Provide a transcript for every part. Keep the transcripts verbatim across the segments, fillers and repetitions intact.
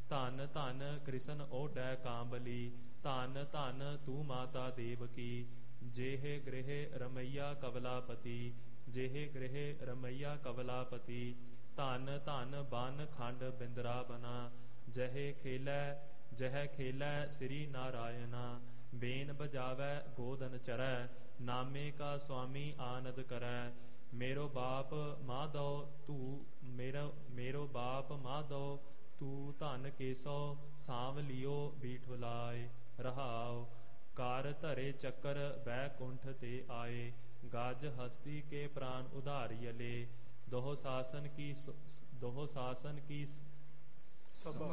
ਧਨ ਧਨ ਕ੍ਰਿਸ਼ਨ ਓਢੈ ਕਾਂਬਲੀ, ਧਨ ਧਨ ਤੂੰ ਮਾਤਾ ਦੇਵਕੀ। ਜੇਹ ਗ੍ਰਹਿ ਰਮਈਆ ਕਵਲਾਪਤੀ, ਜੇਹ ਗ੍ਰਹਿ ਰਮਈਆ ਕਵਲਾਪਤੀ। ਧਨ ਧਨ ਬਨ ਖੰਡ ਬਿੰਦਰਾਵਨਾ, ਜਹ ਖੇਲੈ ਜਹ ਖੇਲੈ ਸ੍ਰੀ ਨਾਰਾਇਣਾ। ਬੇਨ ਬਜਾਵੈ ਗੋਦਨ ਚਰੈ, ਨਾਮੇ ਕਾ ਸੁਆਮੀ ਆਨੰਦ ਕਰੈ। मेरो बाप माधो तू मेरो मेरो बाप माधो तू धन केसो, सांव लियो बीठुलाए। रहाओ कार धरे चक्कर बैकुंठ ते आए, गज हस्ती के प्राण उधारियले। दोह शासन की दोह शासन की सभा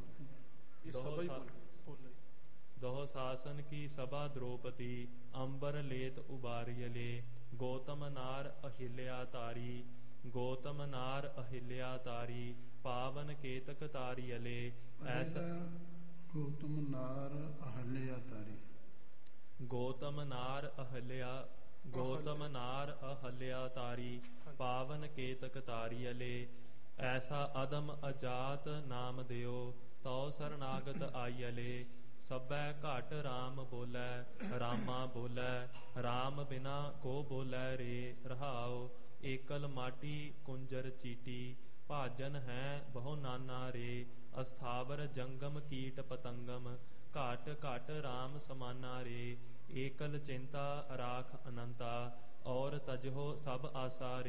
दोह शासन की सभा द्रौपदी, अंबर लेत उबारियले। गौतम नार अहिल्या तारी, गौतम नार अहिल्या तारी। पावन केतक तारियले। ऐसा गौतम नार अहिल्या तारी, गौतम नार अहिल्या गौतम नार अहिल्या तारी। पावन केतक तारियले। ऐसा अदम अजात नाम दियो, तौ शरणागत आइयले। सबै घट राम बोलै, रामा बोलै, राम बिना को बोलै रे। रहाओ एकल माटी कुंजर चीटी, भाजन है बहु नाना रे। अस्थावर जंगम कीट पतंगम, घाट घाट राम समाना रे। एकल चिंता राख अनंता, और तजहो सब आसा रे।